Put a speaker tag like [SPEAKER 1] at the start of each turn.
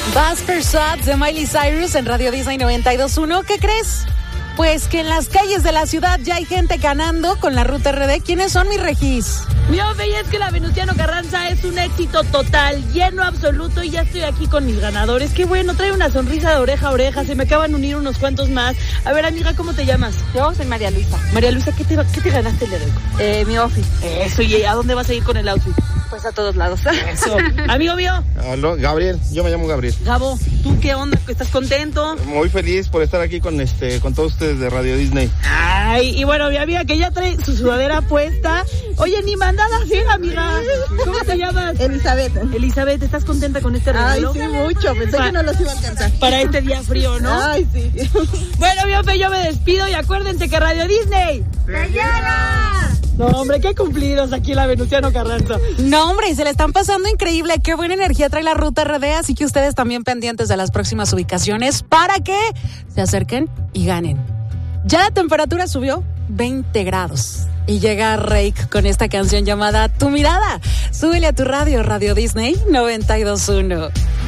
[SPEAKER 1] Buster Socks de Miley Cyrus en Radio Disney 92.1. ¿Qué crees? Pues que en las calles de la ciudad ya hay gente ganando con la Ruta RD. ¿Quiénes son, mis regis?
[SPEAKER 2] Mi Ofe, es que la Venustiano Carranza es un éxito total, lleno absoluto, y ya estoy aquí con mis ganadores. Qué bueno, trae una sonrisa de oreja a oreja, se me acaban de unir unos cuantos más. A ver, amiga, ¿cómo te llamas?
[SPEAKER 3] Yo soy María Luisa.
[SPEAKER 2] María Luisa, ¿qué te ganaste el día de hoy?
[SPEAKER 3] Mi Ofe.
[SPEAKER 2] Eso, ¿y a dónde vas a ir con el outfit?
[SPEAKER 3] Pues a todos lados.
[SPEAKER 2] Eso. Amigo mío.
[SPEAKER 4] Aló, Gabriel, yo me llamo Gabriel.
[SPEAKER 2] Gabo, ¿tú qué onda? ¿Estás contento?
[SPEAKER 4] Muy feliz por estar aquí con todos ustedes de Radio Disney.
[SPEAKER 2] Ay, y bueno, mi amiga que ya trae su sudadera puesta. Oye, ni mandada hacer, amiga. ¿Cómo te llamas?
[SPEAKER 3] Elizabeth.
[SPEAKER 2] Elizabeth, ¿estás contenta con este regalo?
[SPEAKER 3] Ay, sí, mucho. Pensé que no los iba a alcanzar.
[SPEAKER 2] Para este día frío, ¿no?
[SPEAKER 3] Ay, sí.
[SPEAKER 2] Bueno, mi Ofe, yo me despido y acuérdense que Radio Disney
[SPEAKER 3] ¡te lleva!
[SPEAKER 2] No, hombre, qué cumplidos aquí la Venustiano Carranza.
[SPEAKER 1] No, hombre, se le están pasando increíble. Qué buena energía trae la Ruta RD, así que ustedes también pendientes de las próximas ubicaciones para que se acerquen y ganen. Ya la temperatura subió 20 grados y llega Rake con esta canción llamada Tu Mirada. Súbele a tu radio, Radio Disney 92.1.